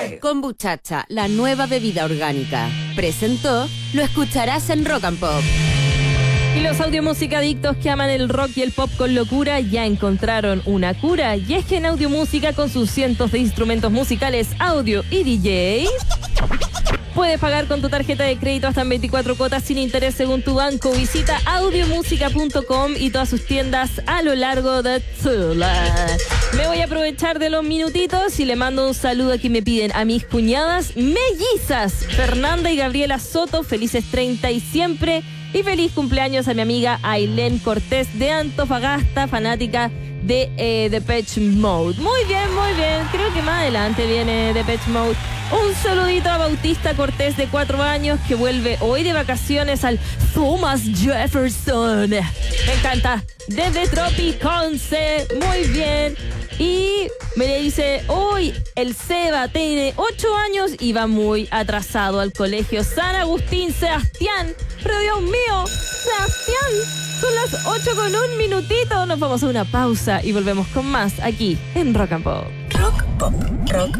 Kombuchacha, la nueva bebida orgánica. Presentó, lo escucharás en Rock and Pop. Y los audiomúsica adictos que aman el rock y el pop con locura ya encontraron una cura. Y es que en Audiomúsica, con sus cientos de instrumentos musicales, audio y DJ, puedes pagar con tu tarjeta de crédito hasta en 24 cuotas sin interés según tu banco. Visita audiomusica.com y todas sus tiendas a lo largo de Tula. Me voy a aprovechar de los minutitos y le mando un saludo a quien me piden, a mis cuñadas mellizas, Fernanda y Gabriela Soto, felices 30 y siempre. Y feliz cumpleaños a mi amiga Ailén Cortés de Antofagasta, fanática de Depeche Mode. Muy bien, muy bien. Creo que más adelante viene Depeche Mode. Un saludito a Bautista Cortés de 4 años que vuelve hoy de vacaciones al Thomas Jefferson. Me encanta. Desde Tropiconce. Muy bien. Y me dice, hoy el Seba tiene 8 años y va muy atrasado al colegio San Agustín. Sebastián, pero Dios mío, Sebastián, son las 8:01. Nos vamos a una pausa y volvemos con más aquí en Rock and Pop. Rock, pop, rock.